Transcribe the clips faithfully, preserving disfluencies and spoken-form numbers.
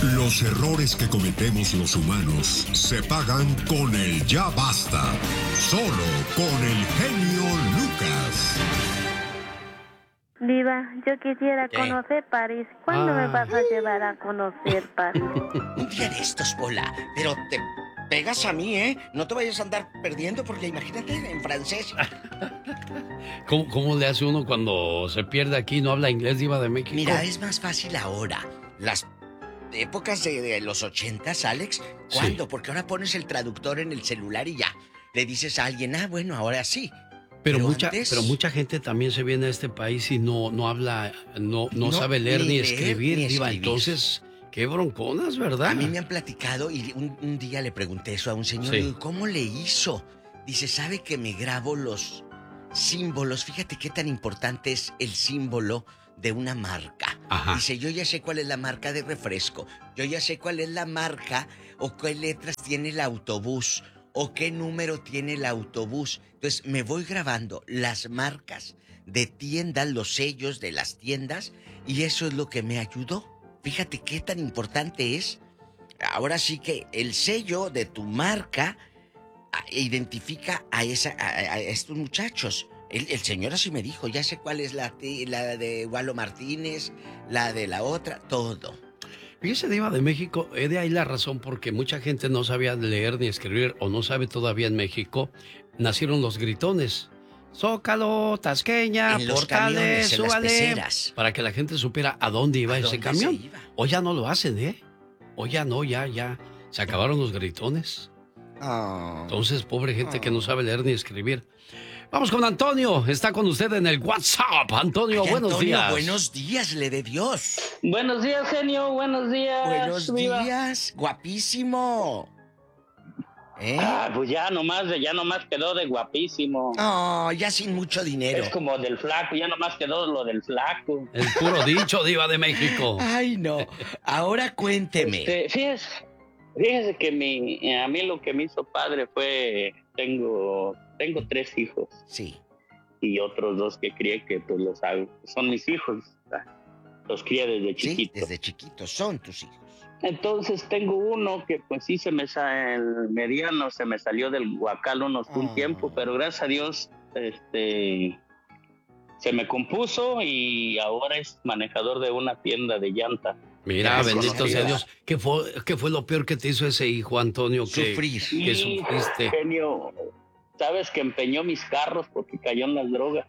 Los errores que cometemos los humanos se pagan con el ya basta. Solo con el genio Lucas. Diva, yo quisiera ¿Qué? conocer París. ¿Cuándo Ah. me vas a llevar a conocer París? Un día de estos, Pola. Pero te pegas a mí, ¿eh? No te vayas a andar perdiendo porque imagínate en francés. ¿Cómo, ¿Cómo le hace uno cuando se pierde aquí y no habla inglés, Diva de México? Mira, es más fácil ahora. Las épocas de, de los ochentas, Alex, ¿cuándo? Sí. Porque ahora pones el traductor en el celular y ya. Le dices a alguien, ah, bueno, ahora sí. Pero, Pero mucha, antes- pero mucha gente también se viene a este país y no, no habla, no, no, No, sabe leer ni ni, leer, escribir, ni Diva. escribir. Entonces, qué bronconas, ¿verdad? A mí me han platicado y un, un día le pregunté eso a un señor. Sí. Y digo, ¿cómo le hizo? Dice, ¿sabe que me grabo los símbolos? Fíjate qué tan importante es el símbolo de una marca. Ajá. Dice, yo ya sé cuál es la marca de refresco. Yo ya sé cuál es la marca o qué letras tiene el autobús o qué número tiene el autobús. Entonces me voy grabando las marcas de tiendas, los sellos de las tiendas y eso es lo que me ayudó. Fíjate qué tan importante es. Ahora sí que el sello de tu marca a- identifica a, esa, a, a estos muchachos. El, el señor así me dijo, ya sé cuál es la, ti- la de Walo Martínez, la de la otra, todo. Fíjese, Diva de México, he de ahí la razón porque mucha gente no sabía leer ni escribir o no sabe todavía en México. Nacieron los gritones. Zócalo, Tasqueña, En los Portales, camiones, en las súbale. peceras. Para que la gente supiera a dónde iba ¿A ese dónde camión. se iba? Hoy ya no lo hacen, ¿eh? Hoy ya no, ya, ya. Se acabaron los gritones. Oh. Entonces, pobre gente que no sabe leer ni escribir. Vamos con Antonio. Está con usted en el WhatsApp. Antonio, Ay, buenos Antonio, días. buenos días, le de Dios. Buenos días, genio. Buenos días. Buenos Viva. días, guapísimo. ¿Eh? Ah, pues ya nomás, ya nomás quedó de guapísimo. Oh, ya sin mucho dinero. Es como del flaco, ya nomás quedó lo del flaco. El puro dicho, Diva de México. Ay, no. Ahora cuénteme. Este, fíjese, fíjese que mi, a mí lo que me hizo padre fue, tengo, tengo tres hijos. Sí. Y otros dos que crié que pues los hago, son mis hijos. Los crié desde Sí, chiquitos. desde chiquitos son tus hijos. Entonces tengo uno que pues sí se me sale, el mediano se me salió del guacal unos un Oh. tiempo, pero gracias a Dios este se me compuso y ahora es manejador de una tienda de llanta. Mira, Es bendito conocida. sea Dios. ¿Qué fue, ¿Qué fue lo peor que te hizo ese hijo, Antonio? Que, Sufrir. que Y, sufriste. genio, sabes que empeñó mis carros porque cayó en las drogas.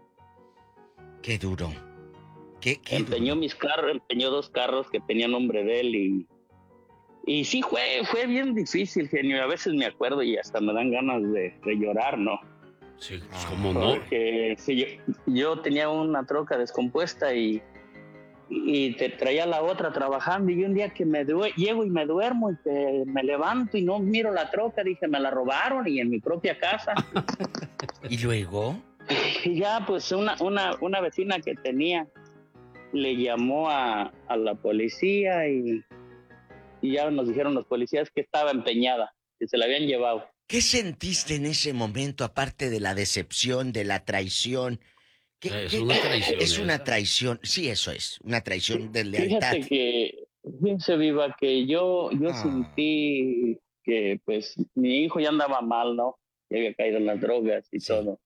Qué duro. Qué, qué Empeñó duro. mis carros, empeñó dos carros que tenía nombre de él y y sí fue fue bien difícil, genio. A veces me acuerdo y hasta me dan ganas de, de llorar, ¿no? Sí, pues, ¿cómo no? Porque sí, yo, yo tenía una troca descompuesta y, y te traía la otra trabajando y un día que me due- llego y me duermo y que me levanto y no miro la troca, dije, me la robaron y en mi propia casa. ¿Y luego? Y ya pues una, una, una vecina que tenía le llamó a, a la policía y, y ya nos dijeron los policías que estaba empeñada, que se la habían llevado. ¿Qué sentiste en ese momento, aparte de la decepción, de la traición? ¿Qué- Es qué- una traición Es una esa. traición, sí, eso es, una traición de lealtad. Fíjate que, fíjense Viva, que yo, yo Ah. sentí que pues mi hijo ya andaba mal, ¿no? Ya había caído en las drogas y Sí. todo.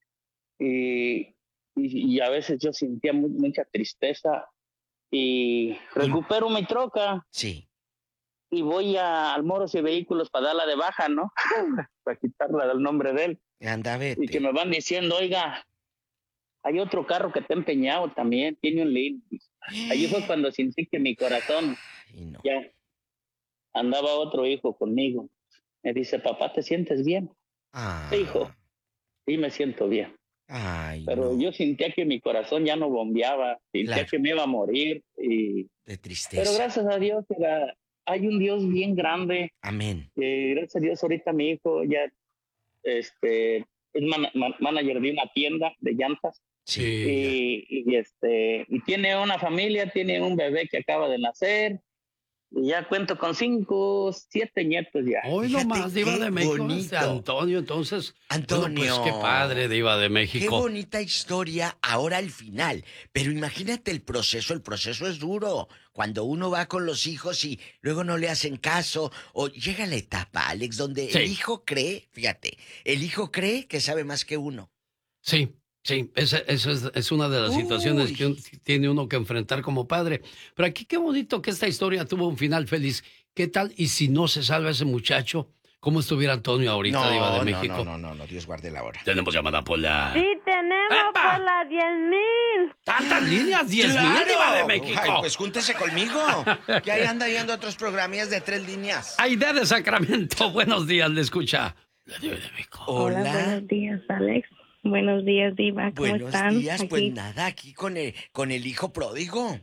Y, y, y a veces yo sentía mu- mucha tristeza y recupero mi troca Sí. y voy a, al Moros y Vehículos para darla de baja, ¿no? Para quitarla del nombre de él. Anda, Y que vete. me van diciendo, oiga, hay otro carro que está empeñado también, tiene un link. Ahí fue cuando sentí que mi corazón Ay, no. ya andaba otro hijo conmigo. Me dice, papá, ¿te sientes bien? Ah. Sí, hijo, sí me siento bien. Ay, Pero no. yo sentía que mi corazón ya no bombeaba, sentía Claro. que me iba a morir. Y... De tristeza. Pero gracias a Dios, era- hay un Dios bien grande. Amén. Que gracias a Dios ahorita mi hijo ya este, es man- man- manager de una tienda de llantas. Sí. Sí, Y, y, este, y tiene una familia, tiene un bebé que acaba de nacer. Ya cuento con cinco, siete nietos ya. Hoy nomás, Diva de México. Bonito. Antonio, entonces. Antonio. Bueno, pues qué padre, Diva de México. Qué bonita historia ahora al final. Pero imagínate el proceso, el proceso es duro. Cuando uno va con los hijos y luego no le hacen caso, o llega la etapa, Alex, donde sí. el hijo cree, fíjate, el hijo cree que sabe más que uno. Sí. Sí, esa, esa es, es una de las Uy. situaciones que un, tiene uno que enfrentar como padre. Pero aquí qué bonito que esta historia tuvo un final feliz. ¿Qué tal? Y si no se salva ese muchacho, ¿cómo estuviera Antonio ahorita, no, Diva de no, México? No, no, no, no, Dios guarde la hora. Tenemos llamada por la... Sí, tenemos ¡Epa! Por la diez mil. ¿Tantas líneas? ¿diez mil, ¡Claro! Diva de México? Ay, pues júntese conmigo. Que ahí anda yendo otros programas de tres líneas. Aide de Sacramento, buenos días, le escucha la Diva de México. Hola. Hola, buenos días, Alex. Buenos días, Diva. ¿Cómo Buenos están? días, aquí? Pues nada, aquí con el, con el hijo pródigo.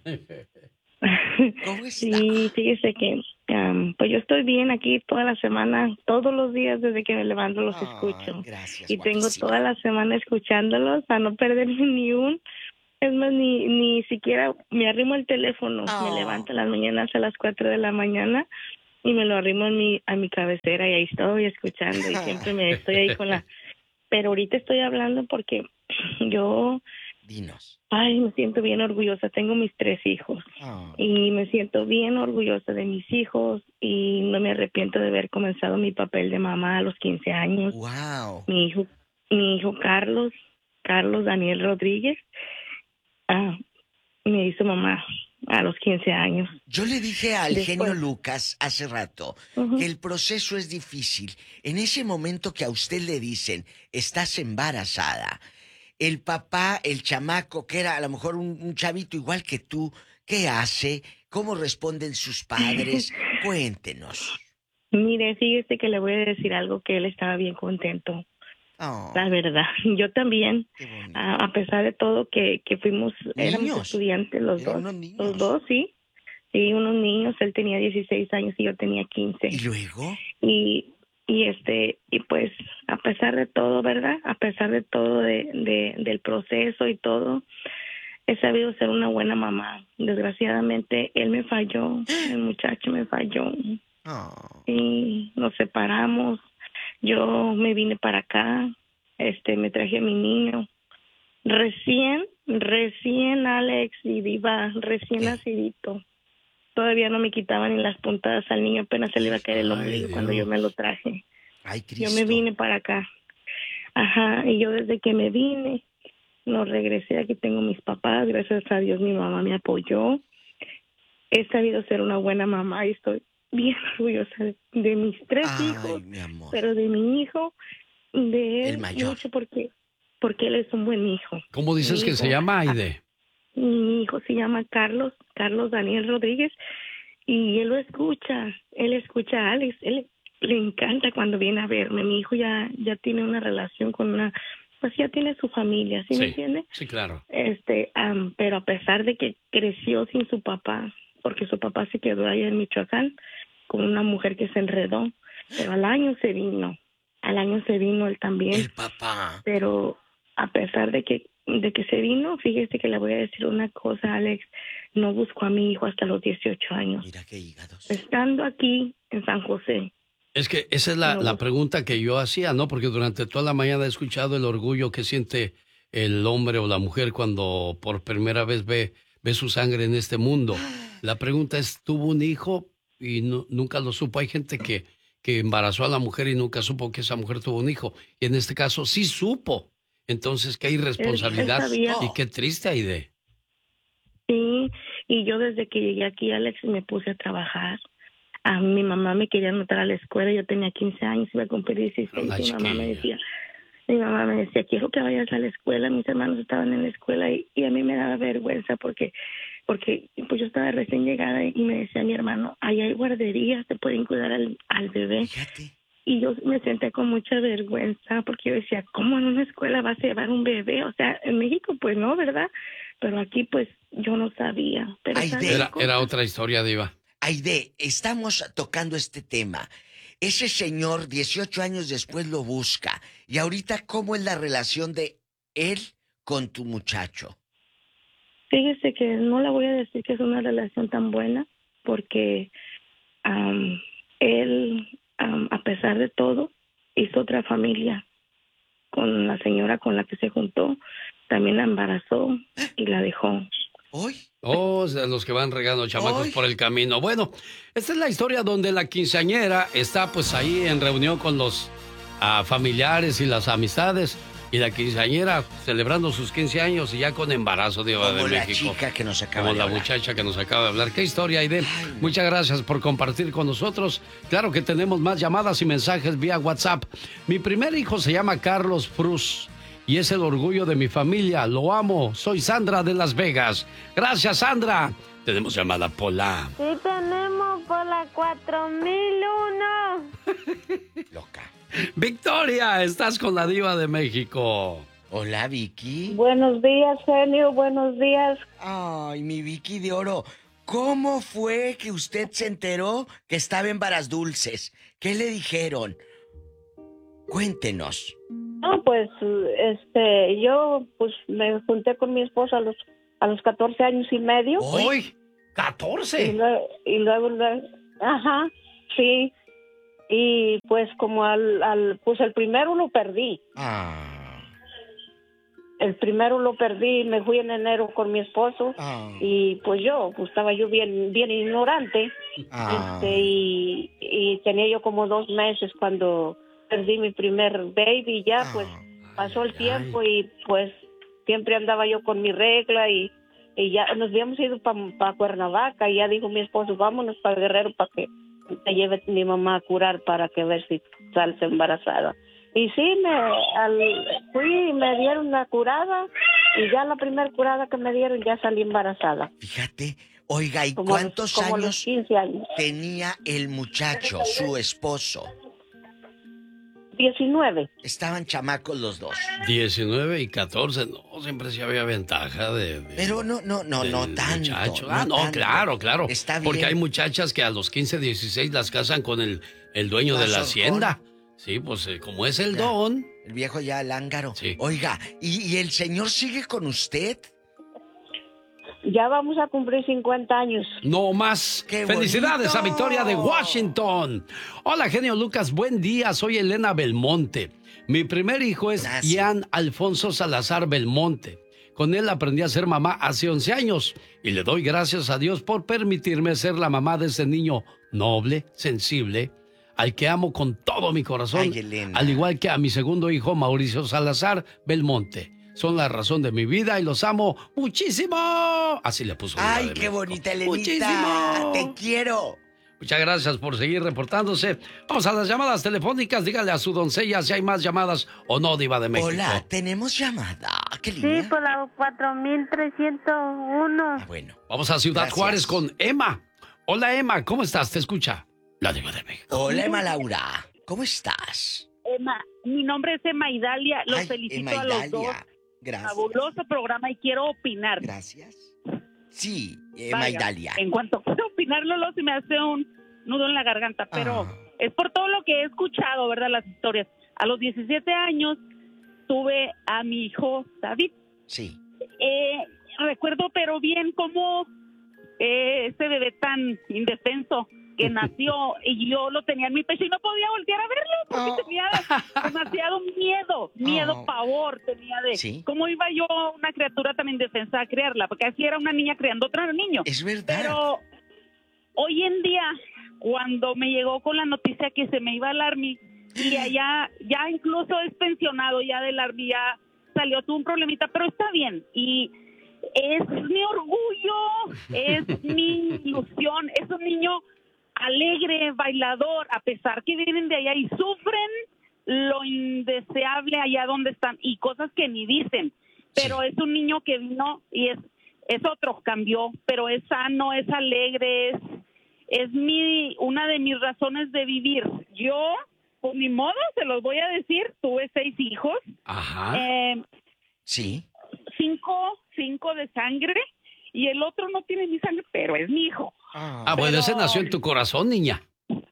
¿Cómo está? Sí, fíjese que um, pues yo estoy bien aquí toda la semana, todos los días desde que me levanto los oh, escucho. Gracias, y guapísima. Tengo toda la semana escuchándolos a no perderme ni un. Es más, ni, ni siquiera me arrimo el teléfono. Oh. Me levanto en las mañanas a las cuatro de la mañana y me lo arrimo en mi, a mi cabecera y ahí estoy escuchando y siempre me estoy ahí con la... Pero ahorita estoy hablando porque yo... Dinos. Ay, me siento bien orgullosa. Tengo mis tres hijos. Oh. Y me siento bien orgullosa de mis hijos y no me arrepiento de haber comenzado mi papel de mamá a los quince años. Wow. Mi hijo, mi hijo Carlos, Carlos Daniel Rodríguez, ah, me hizo mamá a los quince años. Yo le dije al Después, genio Lucas hace rato uh-huh. que el proceso es difícil. En ese momento que a usted le dicen, estás embarazada, el papá, el chamaco, que era a lo mejor un, un chavito igual que tú, ¿qué hace? ¿Cómo responden sus padres? Cuéntenos. Mire, fíjese que le voy a decir algo, que él estaba bien contento. Oh. La verdad, yo también, a, a pesar de todo que, que fuimos, ¿Niños? Éramos estudiantes los ¿Eran dos, unos niños? los dos, sí, sí, unos niños, él tenía dieciséis años y yo tenía quince. ¿Y luego? Y, y este, y pues, a pesar de todo, ¿verdad? A pesar de todo de, de, del proceso y todo, he sabido ser una buena mamá. Desgraciadamente, él me falló, el muchacho me falló. Oh. Y nos separamos. Yo me vine para acá, este, me traje a mi niño. Recién, recién, Alex y Diva, recién nacidito. Todavía no me quitaban ni las puntadas al niño, apenas se le iba a caer el ombligo cuando yo me lo traje. Ay, Cristo. Yo me vine para acá. Ajá, y yo desde que me vine, no regresé. Aquí tengo mis papás, gracias a Dios mi mamá me apoyó. He sabido ser una buena mamá y estoy bien orgullosa de, de mis tres Ay, hijos, mi amor. pero de mi hijo, de él, el mayor. mucho porque, porque él es un buen hijo. ¿Cómo dices mi que hijo, se llama, Aide? Mi hijo se llama Carlos, Carlos Daniel Rodríguez, y él lo escucha, él escucha a Alex, él le encanta cuando viene a verme. Mi hijo ya, ya tiene una relación con una, pues ya tiene su familia, ¿sí, sí me entiende? Sí, claro. Este, um, pero a pesar de que creció sin su papá, porque su papá se quedó allá en Michoacán con una mujer que se enredó, pero al año se vino, al año se vino él también. El papá. Pero a pesar de que de que se vino, fíjese que le voy a decir una cosa, Alex, no busco a mi hijo hasta los dieciocho años. Mira qué hígados. Estando aquí en San José. Es que esa es la, no, la pregunta que yo hacía, ¿no? Porque durante toda la mañana he escuchado el orgullo que siente el hombre o la mujer cuando por primera vez ve, ve su sangre en este mundo. La pregunta es, ¿tuvo un hijo y no, nunca lo supo? Hay gente que, que embarazó a la mujer y nunca supo que esa mujer tuvo un hijo. Y en este caso sí supo. Entonces, qué irresponsabilidad y qué triste, Aide. Sí, y yo desde que llegué aquí, Alex, me puse a trabajar. A mi mamá me quería anotar a la escuela, yo tenía quince años, iba a cumplir dieciséis, y mi mamá me decía, mi mamá me decía, quiero que vayas a la escuela, mis hermanos estaban en la escuela y, y a mí me daba vergüenza porque, porque pues yo estaba recién llegada y me decía mi hermano, ahí hay guarderías, te pueden cuidar al, al bebé. Fíjate. Y yo me senté con mucha vergüenza porque yo decía, ¿cómo en una escuela vas a llevar un bebé? O sea, en México pues no, ¿verdad? Pero aquí pues yo no sabía. Pero Aide, era, era otra historia, Diva. Aide, estamos tocando este tema. Ese señor dieciocho años después lo busca. Y ahorita, ¿cómo es la relación de él con tu muchacho? Fíjese que no le voy a decir que es una relación tan buena porque um, él, um, a pesar de todo, hizo otra familia con la señora con la que se juntó. También la embarazó y la dejó. ¿Hoy? Oh, los que van regando chamacos ¡Ay! por el camino. Bueno, esta es la historia donde la quinceañera está pues ahí en reunión con los uh, familiares y las amistades. Y la quinceañera celebrando sus quince años y ya con embarazo, Diva de México. Como la chica que nos acaba Como de la hablar. muchacha que nos acaba de hablar. ¿Qué historia hay de? Muchas gracias por compartir con nosotros. Claro que tenemos más llamadas y mensajes vía WhatsApp. Mi primer hijo se llama Carlos Prus y es el orgullo de mi familia. Lo amo. Soy Sandra de Las Vegas. Gracias, Sandra. Tenemos llamada Pola. Sí, tenemos por la cuatro mil uno. Loca. Victoria, estás con la Diva de México. Hola, Vicky. Buenos días, genio, buenos días. Ay, mi Vicky de oro. ¿Cómo fue que usted se enteró que estaba en Varas Dulces? ¿Qué le dijeron? Cuéntenos. No, pues, este, yo, pues, me junté con mi esposa a los, a los catorce años y medio. ¿Hoy? Y ¿catorce? luego, y luego, luego- ajá, sí. Y pues como al, al, pues el primero lo perdí. Ah. El primero lo perdí, me fui en enero con mi esposo. Ah. Y pues yo, pues estaba yo bien, bien ignorante. Ah. Este, y, y tenía yo como dos meses cuando perdí mi primer baby. Ya pues pasó el tiempo y pues siempre andaba yo con mi regla y, y ya nos habíamos ido para pa Cuernavaca y ya dijo mi esposo, vámonos para Guerrero para que te lleve mi mamá a curar para que ver si sales embarazada. Y sí, me al, fui y me dieron la curada y ya la primera curada que me dieron ya salí embarazada. Fíjate, oiga, ¿y Como a los- cuántos como a los años quince años? tenía el muchacho, su esposo? diecinueve. Estaban chamacos los dos. diecinueve y catorce, no, siempre sí había ventaja de... de Pero no, no, no, no del tanto. muchacho. no Ah, no, tanto. claro, claro. Está bien. Porque hay muchachas que a los quince, dieciséis las casan con el, el dueño de la Mazorcón. hacienda. Sí, pues eh, como es el Ya. don. El viejo ya lángaro. Sí. Oiga, ¿y, y el señor sigue con usted? Ya vamos a cumplir cincuenta años. No más. ¡Qué Felicidades bonito! a Victoria de Washington. Hola, genio Lucas, buen día. Soy Elena Belmonte. Mi primer hijo es Gracias. Ian Alfonso Salazar Belmonte. Con él aprendí a ser mamá hace once años y le doy gracias a Dios por permitirme ser la mamá de ese niño noble, sensible, al que amo con todo mi corazón, Ay, Elena. al igual que a mi segundo hijo Mauricio Salazar Belmonte. Son la razón de mi vida y los amo muchísimo. Así le puso. Diva Ay, de qué México. bonita, Elenita. Muchísimo. Te quiero. Muchas gracias por seguir reportándose. Vamos a las llamadas telefónicas. Dígale a su doncella si hay más llamadas o no, Diva de México. Hola, tenemos llamada. ¿Qué Sí, línea? por la cuatro mil trescientos uno. Ah, bueno. Vamos a Ciudad Gracias. Juárez con Emma. Hola, Emma, ¿cómo estás? Te escucha la Diva de México. Hola, Emma Laura. ¿Cómo estás? Emma, mi nombre es Emma Idalia. Los Ay, felicito Emma a los Idalia. dos. Gracias. Fabuloso programa y quiero opinar. Gracias. Sí, Emma Vaya, Idalia. En cuanto puedo opinar, Lolo, se me hace un nudo en la garganta, pero Ah. es por todo lo que he escuchado, ¿verdad? Las historias. A los diecisiete años tuve a mi hijo David. Sí. Eh, recuerdo pero bien cómo eh, ese bebé tan indefenso que nació y yo lo tenía en mi pecho y no podía voltear a verlo porque Oh. tenía demasiado miedo, miedo, Oh. pavor tenía de Sí. cómo iba yo, una criatura tan indefensa, a criarla, porque así era una niña criando otro niño. Es verdad. Pero hoy en día, cuando me llegó con la noticia que se me iba el Army y allá ya incluso es pensionado ya del Army, ya salió, tuvo un problemita, pero está bien y es mi orgullo, es mi ilusión, es un niño alegre, bailador, a pesar que vienen de allá y sufren lo indeseable allá donde están y cosas que ni dicen, pero Sí. es un niño que vino y es es otro, cambió, pero es sano, es alegre, es, es mi una de mis razones de vivir. Yo, por mi modo, se los voy a decir, tuve seis hijos, Ajá. eh, Sí. cinco, cinco de sangre, y el otro no tiene mi sangre, pero es mi hijo. Ah, bueno, ese pero- nació en tu corazón, niña.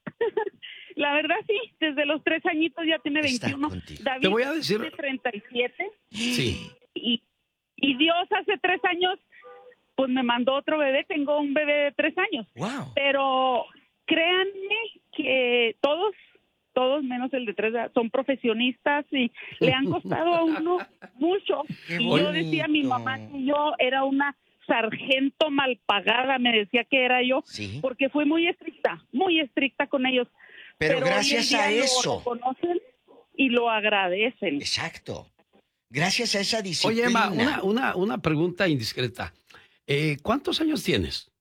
La verdad sí, desde los tres añitos ya tiene Está veintiuno. contigo. David Te voy a decir- tiene treinta y siete. Sí. Y, y Dios hace tres años, pues me mandó otro bebé, tengo un bebé de tres años. Wow. Pero créanme que todos, todos menos el de tres, son profesionistas y le han costado a uno mucho. Qué Y yo decía a mi bonito. mamá que yo era una sargento mal pagada, me decía que era yo, Sí. porque fui muy estricta, muy estricta con ellos. Pero hoy en gracias día a lo eso. reconocen y lo agradecen. Exacto. Gracias a esa disciplina. Oye, Emma, una, una, una pregunta indiscreta. Eh, ¿Cuántos años tienes?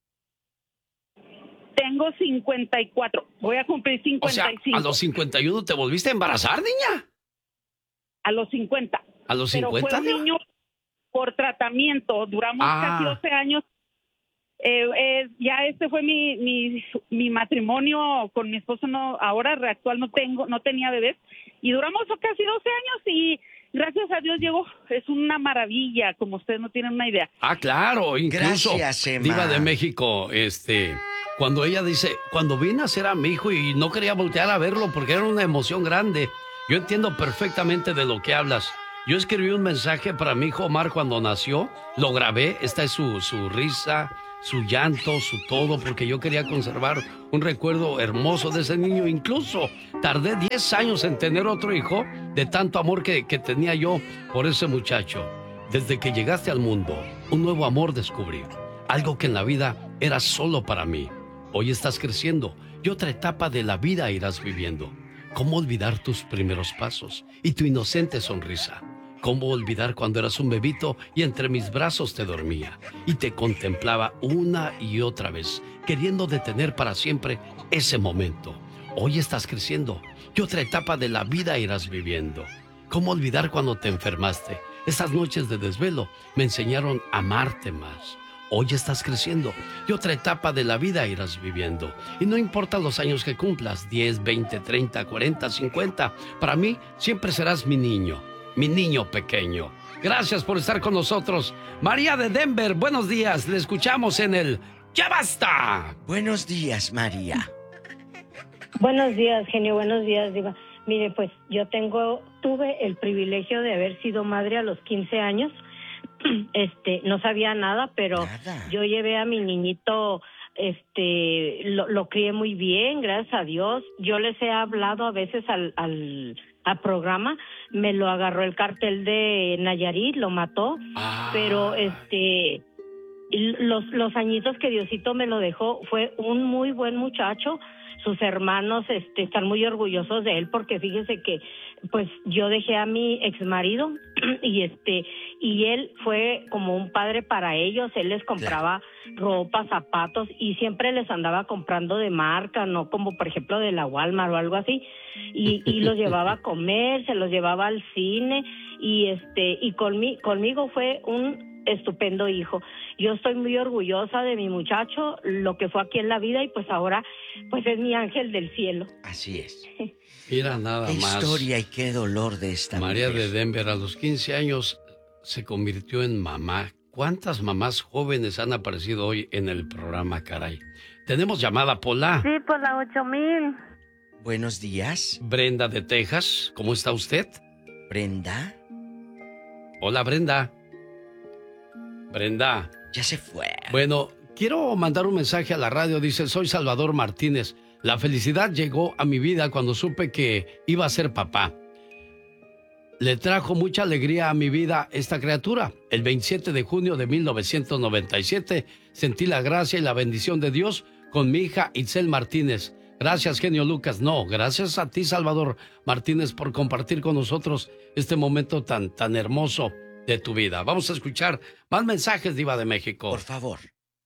Tengo cincuenta y cuatro, voy a cumplir O cincuenta sea, y cinco. a los cincuenta y uno te volviste a embarazar, niña. A los cincuenta. A los Pero cincuenta. fue un niño por tratamiento, duramos Ah. casi doce años. Eh, eh, ya este fue mi, mi mi matrimonio con mi esposo, no, ahora actual no tengo, no tenía bebés, y duramos casi doce años y gracias a Dios llegó. Es una maravilla, como ustedes no tienen una idea. Ah, claro, incluso Gracias, Emma. Diva de México, este, cuando ella dice, cuando vine a ser a mi hijo y no quería voltear a verlo porque era una emoción grande. Yo entiendo perfectamente de lo que hablas. Yo escribí un mensaje para mi hijo Omar cuando nació, lo grabé, esta es su, su risa, su llanto, su todo, porque yo quería conservar un recuerdo hermoso de ese niño. Incluso tardé diez años en tener otro hijo de tanto amor que, que tenía yo por ese muchacho. Desde que llegaste al mundo, un nuevo amor descubrí, algo que en la vida era solo para mí. Hoy estás creciendo y otra etapa de la vida irás viviendo. ¿Cómo olvidar tus primeros pasos y tu inocente sonrisa? ¿Cómo olvidar cuando eras un bebito y entre mis brazos te dormía y te contemplaba una y otra vez, queriendo detener para siempre ese momento? Hoy estás creciendo y otra etapa de la vida irás viviendo. ¿Cómo olvidar cuando te enfermaste? Esas noches de desvelo me enseñaron a amarte más. Hoy estás creciendo y otra etapa de la vida irás viviendo. Y no importa los años que cumplas, diez, veinte, treinta, cuarenta, cincuenta, para mí siempre serás mi niño. Mi niño pequeño. Gracias por estar con nosotros. María de Denver, buenos días. Le escuchamos en el ¡Ya Basta! Buenos días, María. Buenos días, genio. Buenos días, Diva. Mire, pues yo tengo, tuve el privilegio de haber sido madre a los quince años. Este, no sabía nada, pero Nada. yo llevé a mi niñito, este, lo, lo crié muy bien, gracias a Dios. Yo les he hablado a veces al, al, al programa, me lo agarró el cartel de Nayarit, lo mató, Ah. pero este, los, los añitos que Diosito me lo dejó, fue un muy buen muchacho. Sus hermanos este, están muy orgullosos de él porque fíjese que pues yo dejé a mi exmarido y este y él fue como un padre para ellos. Él les compraba ropa, zapatos y siempre les andaba comprando de marca, no como por ejemplo de la Walmart o algo así, y, y los llevaba a comer, se los llevaba al cine y este y conmi, conmigo fue un estupendo hijo. Yo estoy muy orgullosa de mi muchacho, lo que fue aquí en la vida, y pues ahora pues es mi ángel del cielo. Así es. Mira nada Qué más. historia y qué dolor de esta María mujer. de Denver a los quince años se convirtió en mamá. ¿Cuántas mamás jóvenes han aparecido hoy en el programa, caray? Tenemos llamada, Pola. Sí, por la ocho mil. Buenos días, Brenda de Texas, ¿cómo está usted? Brenda. Hola, Brenda. Brenda. Ya se fue. Bueno, quiero mandar un mensaje a la radio. Dice, soy Salvador Martínez. La felicidad llegó a mi vida cuando supe que iba a ser papá. Le trajo mucha alegría a mi vida esta criatura. El veintisiete de junio de mil novecientos noventa y siete sentí la gracia y la bendición de Dios con mi hija Itzel Martínez. Gracias, genio Lucas. No, gracias a ti, Salvador Martínez, por compartir con nosotros este momento tan, tan hermoso de tu vida. Vamos a escuchar más mensajes, Diva de México. Por favor.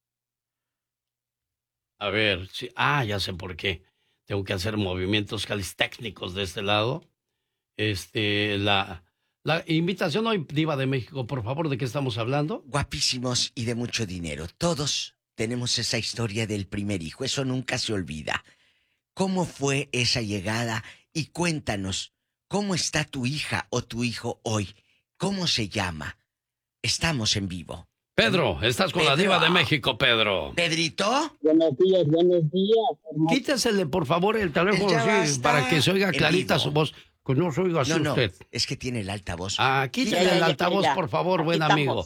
A ver, sí. Ah, ya sé por qué. Tengo que hacer movimientos calistécnicos de este lado. Este, la, la invitación hoy, Diva de México, por favor, ¿de qué estamos hablando? Guapísimos y de mucho dinero. Todos tenemos esa historia del primer hijo. Eso nunca se olvida. ¿Cómo fue esa llegada? Y cuéntanos, ¿cómo está tu hija o tu hijo hoy? ¿Cómo se llama? Estamos en vivo. Pedro, estás con Pedro. la Diva de México, Pedro. ¿Pedrito? Buenos días, buenos días. hermoso. Quítesele, por favor, el teléfono Ya sí, basta. para que se oiga En clarita vivo. su voz. Que no se oiga así No, no, usted. es que tiene el altavoz. Ah, quítale Ya, ya, el ya, altavoz, ya. por favor, Aquí buen estamos. amigo.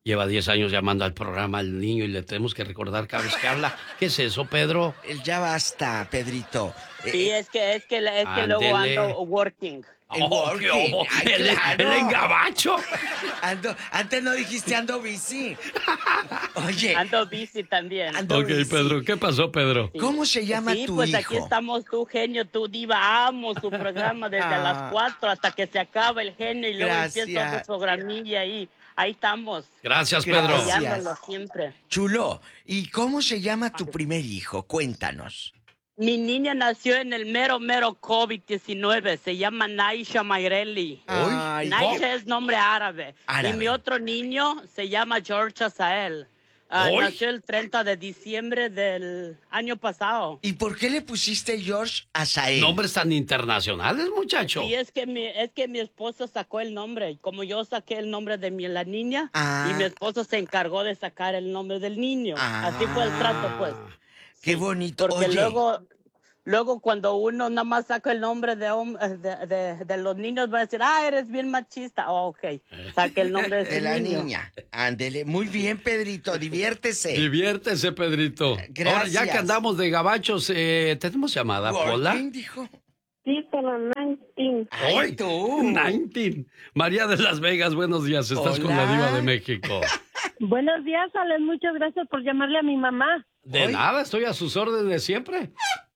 Lleva diez años llamando al programa al niño y le tenemos que recordar cada vez que habla. ¿Qué es eso, Pedro? El ya basta, Pedrito. Sí, es que, es que, es que luego ando working. El Oh, working. oh, Ay, el, claro. el engabacho. Ando, antes no dijiste ando bici. Oye. Ando bici también. Ando Ok, bici. Pedro, ¿qué pasó, Pedro? Sí. ¿Cómo se llama sí, tu pues hijo? aquí estamos, tu genio, tu diva. Amo su programa desde Ah. las cuatro hasta que se acaba el genio y luego Gracias. empieza su programilla ahí. Ahí estamos. Gracias, Pedro. Apoyándolo siempre. Chulo, ¿y cómo se llama tu primer hijo? Cuéntanos. Mi niña nació en el mero, mero COVID diecinueve. Se llama Naisha Mayreli. Ay, Naisha es nombre árabe. Árabe. Y mi otro niño se llama George Asael. Ah, Uy. nació el treinta de diciembre del año pasado. ¿Y por qué le pusiste George Asael? Nombres tan internacionales, muchacho. Sí, es que mi, es que mi esposo sacó el nombre. Y como yo saqué el nombre de mi, la niña, Ah. y mi esposo se encargó de sacar el nombre del niño. Ah. Así fue el trato, pues. Qué bonito. Porque Oye, luego, luego cuando uno nada más saca el nombre de, hom- de, de, de los niños, va a decir, ah, eres bien machista. Oh, ok, saque el nombre de, de ese la niño. niña. Ándele. Muy bien, Pedrito. Diviértese. Diviértese, Pedrito. Gracias. Ahora, ya que andamos de gabachos, eh, ¿tenemos llamada, Pola? Working, dijo. Sí, por los diecinueve. Ay, tú. diecinueve. María de Las Vegas, buenos días. Estás con la Hola. diva de México. Buenos días, Alex. Muchas gracias por llamarle a mi mamá. De nada, estoy a sus órdenes siempre.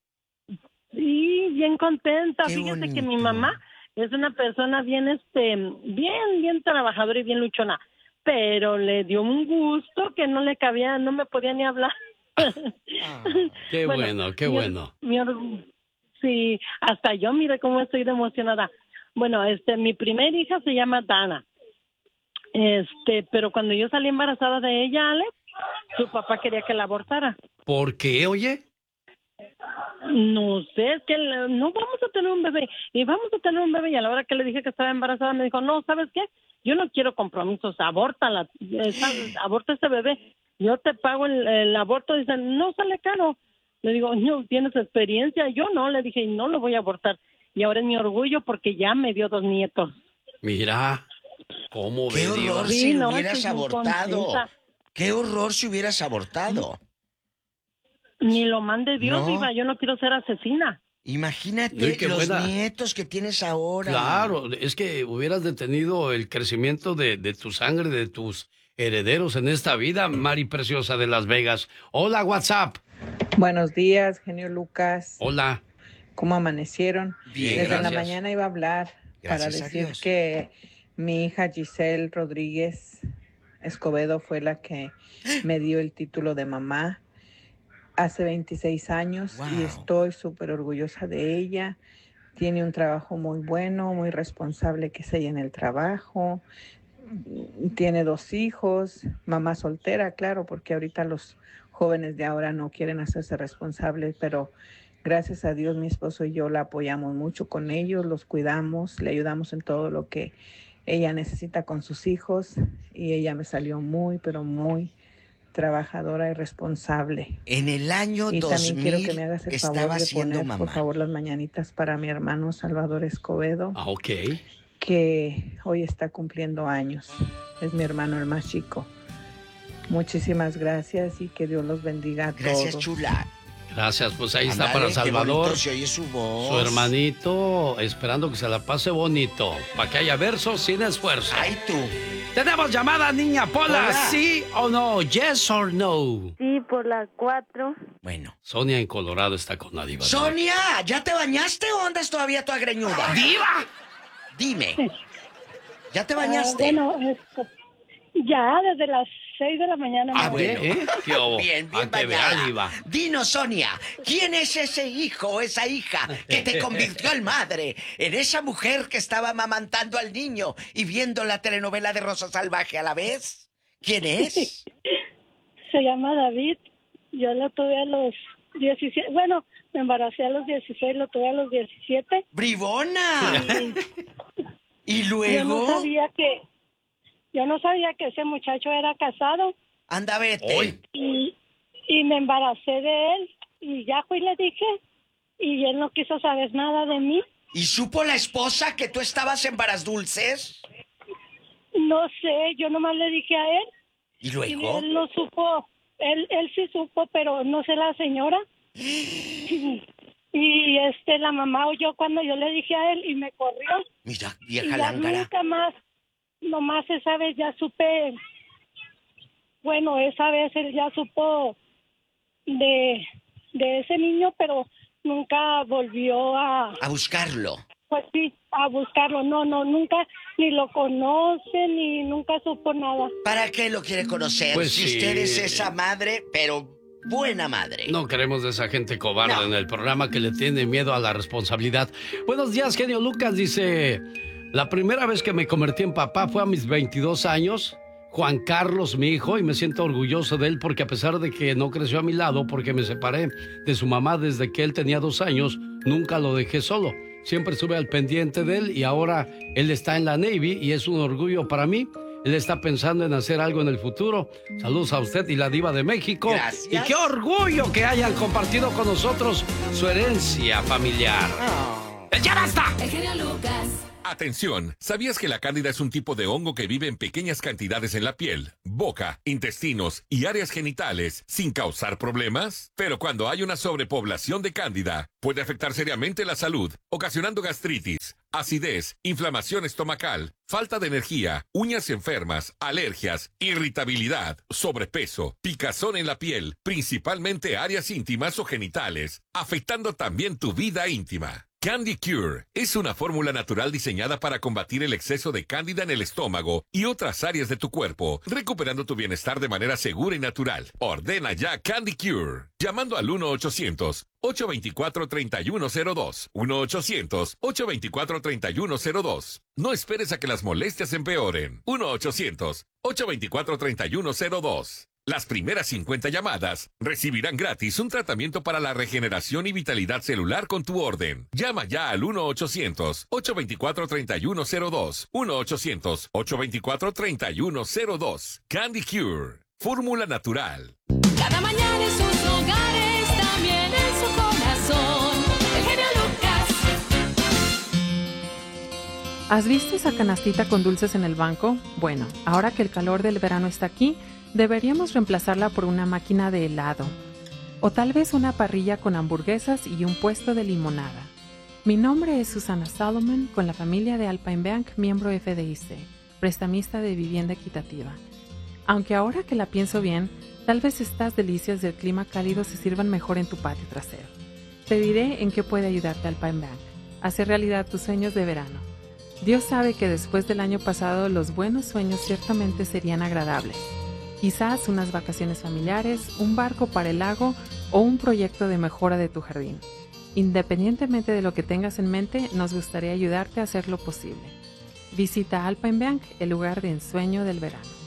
Sí, bien contenta. Qué Fíjese bonito. que mi mamá es una persona bien, este, bien, bien trabajadora y bien luchona. Pero le dio un gusto que no le cabía, no me podía ni hablar. Qué bueno, qué mi- bueno. mi or- sí, hasta yo, mire cómo estoy de emocionada. Bueno, este, mi primer hija se llama Dana. Este, pero cuando yo salí embarazada de ella, Alex, su papá quería que la abortara. ¿Por qué, oye? No sé, es que le- no vamos a tener un bebé y vamos a tener un bebé y a la hora que le dije que estaba embarazada me dijo, no, ¿sabes qué? Yo no quiero compromisos, abórtala, eh, sal- aborta ese bebé, yo te pago el, el aborto. Dicen, no sale caro. Le digo, no, ¿tienes experiencia? Yo no, le dije, no lo voy a abortar. Y ahora es mi orgullo porque ya me dio dos nietos. Mira, ¿cómo Qué ve, diva? horror Sí, si no, hubieras estoy muy abortado. contenta. Qué horror si hubieras abortado. Ni lo mande Dios, No. Diva, yo no quiero ser asesina. Imagínate Ay, qué los buena. nietos que tienes ahora. Claro, es que hubieras detenido el crecimiento de, de tu sangre, de tus herederos en esta vida, Mari Preciosa de Las Vegas. Hola, WhatsApp. Buenos días, genio Lucas. Hola. ¿Cómo amanecieron? Bien, Desde la gracias. mañana iba a hablar Gracias a para decir Dios. que mi hija Giselle Rodríguez Escobedo fue la que me dio el título de mamá hace veintiséis años y Wow. estoy súper orgullosa de ella. Tiene un trabajo muy bueno, muy responsable que es ella en el trabajo. Tiene dos hijos, mamá soltera, claro, porque ahorita los jóvenes de ahora no quieren hacerse responsables, pero gracias a Dios mi esposo y yo la apoyamos mucho con ellos, los cuidamos, le ayudamos en todo lo que ella necesita con sus hijos y ella me salió muy, pero muy trabajadora y responsable. En el año Y también dos quiero mil que me hagas el estaba favor de siendo poner, mamá. por favor, las mañanitas para mi hermano Salvador Escobedo, Ah, ok. que hoy está cumpliendo años. Es mi hermano el más chico. Muchísimas gracias y que Dios los bendiga a Gracias, todos. chula. Gracias, pues ahí está Ándale, para qué Salvador. bonito se oye su voz. Su hermanito, esperando que se la pase bonito, para que haya versos sin esfuerzo. Ay, tú. Tenemos llamada, niña Pola, Hola. ¿sí o no? Yes or no. Sí, por las cuatro. Bueno. Sonia en Colorado está con la diva. Sonia, ¿ya te bañaste o andas todavía tu agreñuda? ¡Diva! Dime. ¿Ya te Ah, bañaste? bueno, esto, ya desde las seis de la mañana. Ah, me- bueno. ¿Eh? ¿Qué hubo? Bien, bien Pa' que vea, bañada. diva. Dinos, Sonia, ¿quién es ese hijo o esa hija que te convirtió en madre? En esa mujer que estaba amamantando al niño y viendo la telenovela de Rosa Salvaje a la vez. ¿Quién es? Se llama David. Yo lo tuve a los diecisiete. Bueno, me embaracé a los dieciséis, lo tuve a los diecisiete. ¡Bribona! ¿Y Yo no luego? sabía que, yo no sabía que ese muchacho era casado Anda, vete. y, y me embaracé de él y ya fui y le dije y él no quiso saber nada de mí. ¿Y supo la esposa que tú estabas en Varas Dulces? No sé, yo nomás le dije a él ¿Y luego? Y él lo supo, él, él sí supo, pero no sé la señora. Y este, la mamá oyó cuando yo le dije a él y me corrió. Mira, Y vieja ya lángara. nunca más, nomás esa vez ya supe, bueno, esa vez él ya supo de, de ese niño, pero nunca volvió a... A buscarlo. Pues sí, a buscarlo. No, no, nunca ni lo conoce, ni nunca supo nada. ¿Para qué lo quiere conocer? Pues si sí. usted es esa madre, pero buena madre. No queremos de esa gente cobarde No. en el programa que le tiene miedo a la responsabilidad. Buenos días, genio Lucas. Dice, la primera vez que me convertí en papá fue a mis veintidós años. Juan Carlos, mi hijo, y me siento orgulloso de él porque a pesar de que no creció a mi lado porque me separé de su mamá desde que él tenía dos años, nunca lo dejé solo. Siempre estuve al pendiente de él y ahora él está en la Navy y es un orgullo para mí. Él está pensando en hacer algo en el futuro. Saludos a usted y la diva de México. Gracias. Y qué orgullo que hayan compartido con nosotros su herencia familiar. Oh. ¡Ya basta! El genio Lucas. Atención, ¿sabías que la cándida es un tipo de hongo que vive en pequeñas cantidades en la piel, boca, intestinos y áreas genitales sin causar problemas? Pero cuando hay una sobrepoblación de cándida, puede afectar seriamente la salud, ocasionando gastritis, acidez, inflamación estomacal, falta de energía, uñas enfermas, alergias, irritabilidad, sobrepeso, picazón en la piel, principalmente áreas íntimas o genitales, afectando también tu vida íntima. Candy Cure es una fórmula natural diseñada para combatir el exceso de cándida en el estómago y otras áreas de tu cuerpo, recuperando tu bienestar de manera segura y natural. Ordena ya Candy Cure, llamando al uno ochocientos, ocho dos cuatro, tres uno cero dos. uno ochocientos, ocho dos cuatro, tres uno cero dos. No esperes a que las molestias empeoren. uno ochocientos, ocho dos cuatro, tres uno cero dos. Las primeras cincuenta llamadas recibirán gratis un tratamiento para la regeneración y vitalidad celular con tu orden. Llama ya al uno ochocientos, ocho dos cuatro, tres uno cero dos. uno ochocientos, ocho dos cuatro, tres uno cero dos. Candy Cure. Fórmula natural. Cada mañana en sus hogares, también en su corazón. El genio Lucas. ¿Has visto esa canastita con dulces en el banco? Bueno, ahora que el calor del verano está aquí, deberíamos reemplazarla por una máquina de helado. O tal vez una parrilla con hamburguesas y un puesto de limonada. Mi nombre es Susana Salomon, con la familia de Alpine Bank, miembro F D I C, prestamista de vivienda equitativa. Aunque ahora que la pienso bien, tal vez estas delicias del clima cálido se sirvan mejor en tu patio trasero. Te diré en qué puede ayudarte Alpine Bank. Hacer realidad tus sueños de verano. Dios sabe que después del año pasado los buenos sueños ciertamente serían agradables. Quizás unas vacaciones familiares, un barco para el lago o un proyecto de mejora de tu jardín. Independientemente de lo que tengas en mente, nos gustaría ayudarte a hacerlo posible. Visita Alpine Bank, el lugar de ensueño del verano.